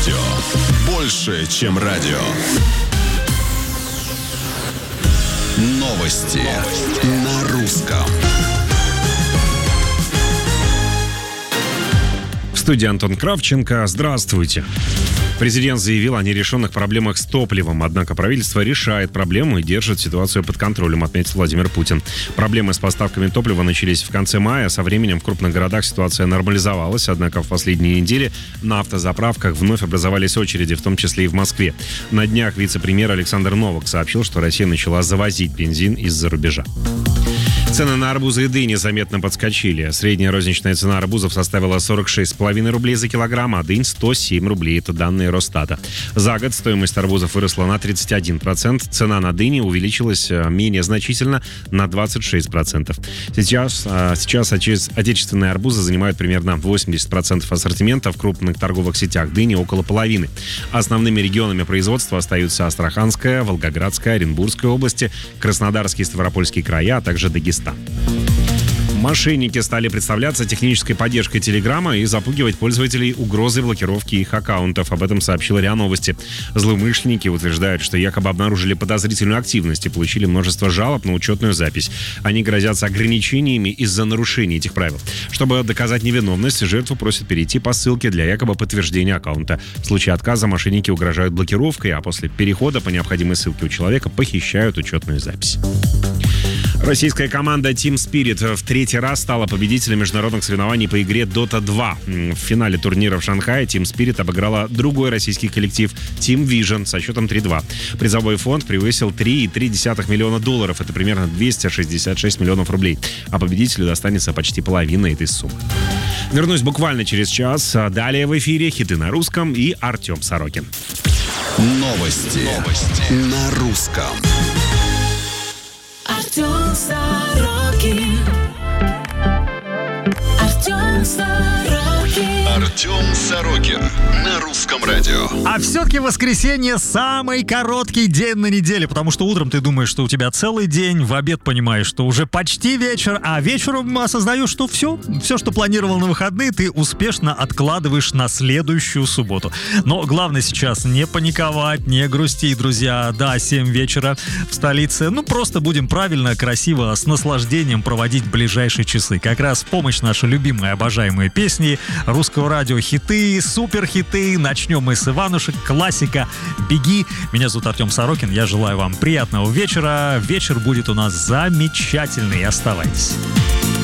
радио. Больше, чем радио. Новости на русском. В студии Антон Кравченко. Здравствуйте. Президент заявил о нерешенных проблемах с топливом, однако правительство решает проблему и держит ситуацию под контролем, отметил Владимир Путин. Проблемы с поставками топлива начались в конце мая. Со временем в крупных городах ситуация нормализовалась, однако в последние недели на автозаправках вновь образовались очереди, в том числе и в Москве. На днях вице-премьер Александр Новак сообщил, что Россия начала завозить бензин из-за рубежа. Цены на арбузы и дыни заметно подскочили. Средняя розничная цена арбузов составила 46,5 рублей за килограмм, а дынь 107 рублей. Это данные Росстата. За год стоимость арбузов выросла на 31%. Цена на дыни увеличилась менее значительно на 26%. Сейчас отечественные арбузы занимают примерно 80% ассортимента. В крупных торговых сетях дыни около половины. Основными регионами производства остаются Астраханская, Волгоградская, Оренбургская области, Краснодарский и Ставропольский края, а также Дагестан. Мошенники стали представляться технической поддержкой Телеграма и запугивать пользователей угрозой блокировки их аккаунтов. Об этом сообщила РИА Новости. Злоумышленники утверждают, что якобы обнаружили подозрительную активность и получили множество жалоб на учетную запись. Они грозятся ограничениями из-за нарушений этих правил. Чтобы доказать невиновность, жертву просят перейти по ссылке для якобы подтверждения аккаунта. В случае отказа мошенники угрожают блокировкой, а после перехода по необходимой ссылке у человека похищают учетную запись. Российская команда Team Spirit в третий раз стала победителем международных соревнований по игре Dota 2. В финале турнира в Шанхае Team Spirit обыграла другой российский коллектив Team Vision со счетом 3-2. Призовой фонд превысил $3,3 миллиона. Это примерно 266 миллионов рублей. А победителю достанется почти половина этой суммы. Вернусь буквально через час. Далее в эфире хиты на русском и Артем Сорокин. Новости на русском. Артем Сорокин. Артем Сорокин. Артем Сорокин на русском радио. А все-таки воскресенье самый короткий день на неделе, потому что утром ты думаешь, что у тебя целый день, в обед понимаешь, что уже почти вечер, а вечером осознаешь, что все, что планировал на выходные, ты успешно откладываешь на следующую субботу. Но главное сейчас не паниковать, не грустить, друзья. Да, 7 вечера в столице. Просто будем правильно, красиво, с наслаждением проводить ближайшие часы. Как раз в помощь наши любимые, обожаемые песни русского радио, хиты, суперхиты. Начнем мы с Иванушек, классика «Беги». Меня зовут Артем Сорокин, я желаю вам приятного вечера. Вечер будет у нас замечательный, оставайтесь.